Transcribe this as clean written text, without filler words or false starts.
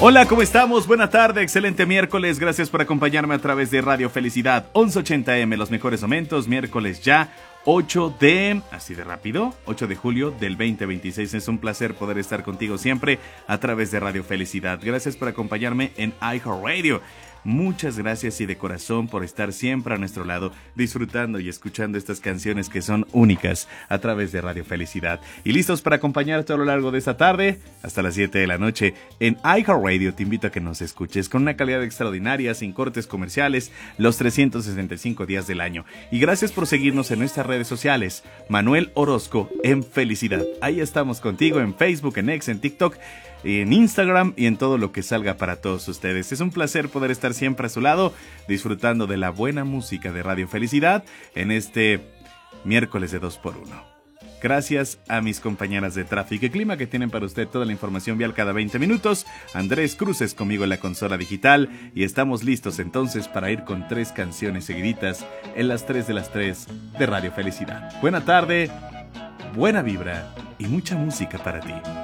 Hola, ¿cómo estamos? Buena tarde, excelente miércoles. Gracias por acompañarme a través de Radio Felicidad 1180M, los mejores momentos, miércoles ya 8 de julio del 2026. Es un placer poder estar contigo siempre a través de Radio Felicidad. Gracias por acompañarme en iHeartRadio. Muchas gracias y de corazón por estar siempre a nuestro lado, disfrutando y escuchando estas canciones que son únicas a través de Radio Felicidad. Y listos para acompañarte a lo largo de esta tarde, hasta las 7 de la noche, en iHeartRadio. Te invito a que nos escuches con una calidad extraordinaria, sin cortes comerciales, los 365 días del año. Y gracias por seguirnos en nuestras redes sociales. Manuel Orozco en Felicidad. Ahí estamos contigo en Facebook, en X, en TikTok, en Instagram y en todo lo que salga para todos ustedes. Es un placer poder estar siempre a su lado, disfrutando de la buena música de Radio Felicidad en este miércoles de 2x1. Gracias a mis compañeras de tráfico y clima que tienen para usted toda la información vial cada 20 minutos. Andrés Cruces conmigo en la consola digital. Y estamos listos entonces para ir con 3 canciones seguiditas en las 3 de las 3 de Radio Felicidad. Buena tarde, buena vibra y mucha música para ti.